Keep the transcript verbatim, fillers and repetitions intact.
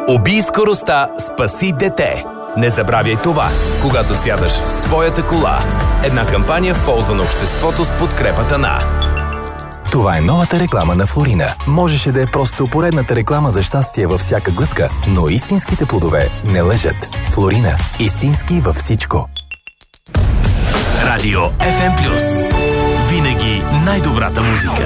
Убий скоростта, спаси дете. Не забравяй това, когато сядаш в своята кола. Една кампания в полза на обществото с подкрепата на... Това е новата реклама на Флорина. Можеше да е просто поредната реклама за щастие във всяка глътка, но истинските плодове не лъжат. Флорина. Истински във всичко. Радио Еф Ем Плюс. Винаги най-добрата музика.